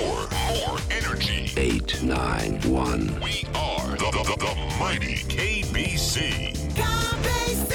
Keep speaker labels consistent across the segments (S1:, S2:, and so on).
S1: power, more energy.
S2: 891.
S1: We are the mighty KBC.
S3: KBC.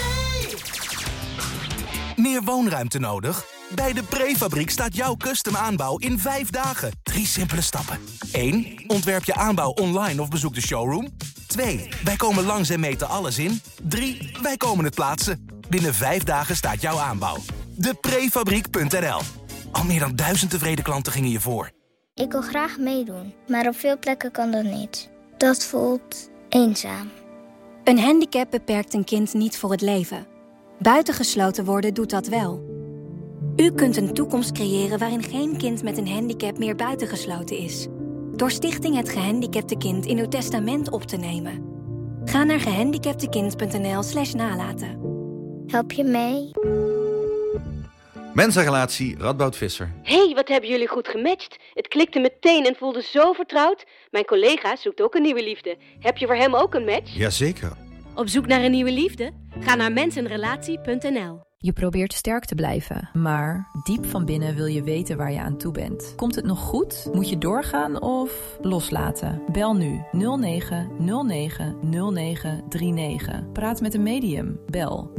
S4: Meer woonruimte nodig? Bij de Prefabriek staat jouw custom aanbouw in 5 dagen. 3 simpele stappen. 1. Ontwerp je aanbouw online of bezoek de showroom. 2. Wij komen langs en meten alles in. 3. Wij komen het plaatsen. Binnen 5 dagen staat jouw aanbouw. Deprefabriek.nl. Al meer dan 1000 tevreden klanten gingen je voor.
S5: Ik wil graag meedoen, maar op veel plekken kan dat niet. Dat voelt eenzaam.
S6: Een handicap beperkt een kind niet voor het leven. Buitengesloten worden doet dat wel. U kunt een toekomst creëren waarin geen kind met een handicap meer buitengesloten is. Door Stichting Het Gehandicapte Kind in uw testament op te nemen. Ga naar gehandicaptekind.nl/nalaten.
S5: Help je mee?
S7: Mensenrelatie Radboud Visser.
S8: Hé, wat hebben jullie goed gematcht. Het klikte meteen en voelde zo vertrouwd. Mijn collega zoekt ook een nieuwe liefde. Heb je voor hem ook een match?
S7: Jazeker.
S8: Op zoek naar een nieuwe liefde? Ga naar mensenrelatie.nl.
S9: Je probeert sterk te blijven, maar diep van binnen wil je weten waar je aan toe bent. Komt het nog goed? Moet je doorgaan of loslaten? Bel nu 09090939. Praat met een medium. Bel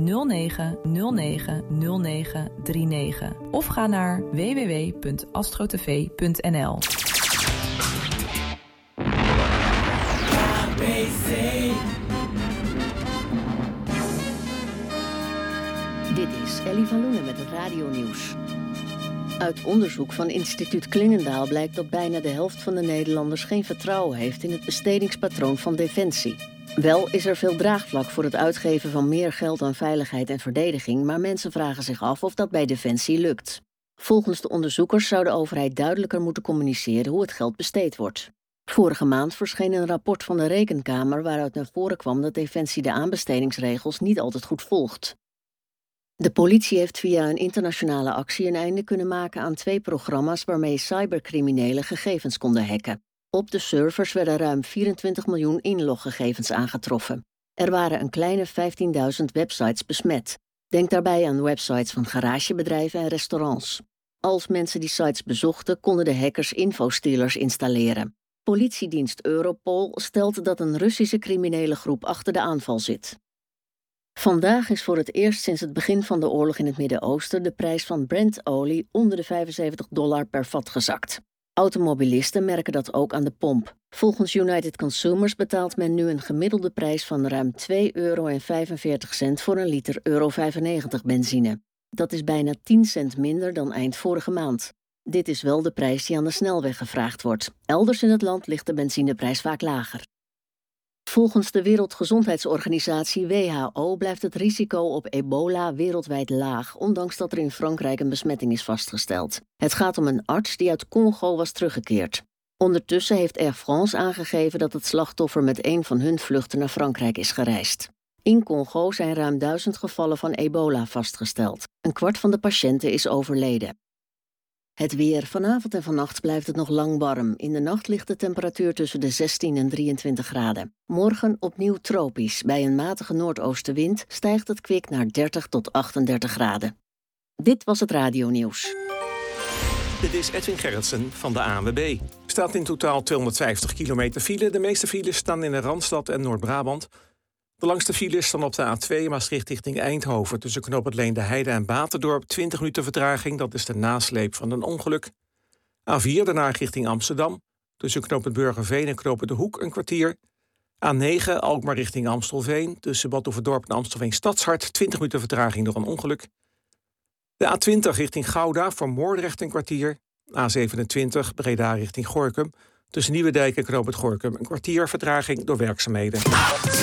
S9: 09090939. Of ga naar www.astrotv.nl.
S10: Dit is Ellie van Loenen met het Radio-nieuws. Uit onderzoek van instituut Klingendaal blijkt dat bijna de helft van de Nederlanders geen vertrouwen heeft in het bestedingspatroon van Defensie. Wel is er veel draagvlak voor het uitgeven van meer geld aan veiligheid en verdediging, maar mensen vragen zich af of dat bij Defensie lukt. Volgens de onderzoekers zou de overheid duidelijker moeten communiceren hoe het geld besteed wordt. Vorige maand verscheen een rapport van de Rekenkamer waaruit naar voren kwam dat Defensie de aanbestedingsregels niet altijd goed volgt. De politie heeft via een internationale actie een einde kunnen maken aan 2 programma's waarmee cybercriminelen gegevens konden hacken. Op de servers werden ruim 24 miljoen inloggegevens aangetroffen. Er waren een kleine 15.000 websites besmet. Denk daarbij aan websites van garagebedrijven en restaurants. Als mensen die sites bezochten, konden de hackers infostealers installeren. Politiedienst Europol stelt dat een Russische criminele groep achter de aanval zit. Vandaag is voor het eerst sinds het begin van de oorlog in het Midden-Oosten de prijs van Brent-olie onder de $75 per vat gezakt. Automobilisten merken dat ook aan de pomp. Volgens United Consumers betaalt men nu een gemiddelde prijs van ruim €2,45 voor een liter euro 95 benzine. Dat is bijna 10 cent minder dan eind vorige maand. Dit is wel de prijs die aan de snelweg gevraagd wordt. Elders in het land ligt de benzineprijs vaak lager. Volgens de Wereldgezondheidsorganisatie WHO blijft het risico op ebola wereldwijd laag, ondanks dat er in Frankrijk een besmetting is vastgesteld. Het gaat om een arts die uit Congo was teruggekeerd. Ondertussen heeft Air France aangegeven dat het slachtoffer met een van hun vluchten naar Frankrijk is gereisd. In Congo zijn ruim 1000 gevallen van ebola vastgesteld. 1/4 van de patiënten is overleden. Het weer. Vanavond en vannacht blijft het nog lang warm. In de nacht ligt de temperatuur tussen de 16 en 23 graden. Morgen opnieuw tropisch. Bij een matige noordoostenwind stijgt het kwik naar 30 tot 38 graden. Dit was het Radio-nieuws.
S11: Dit is Edwin Gerritsen van de ANWB. Er staat in totaal 250 kilometer file. De meeste files staan in de Randstad en Noord-Brabant. De langste files staan op de A2 Maastricht richting Eindhoven. Tussen knooppunt Leende Heide en Baterdorp 20 minuten vertraging. Dat is de nasleep van een ongeluk. A4 daarna richting Amsterdam. Tussen knooppunt Burgerveen en knooppunt De Hoek een kwartier. A9 Alkmaar richting Amstelveen. Tussen Bad Oeverdorp en Amstelveen Stadshart 20 minuten vertraging door een ongeluk. De A20 richting Gouda voor Moordrecht een kwartier. A27 Breda richting Gorinchem. Tussen Nieuwedijk en knooppunt Gorinchem een kwartier vertraging door werkzaamheden.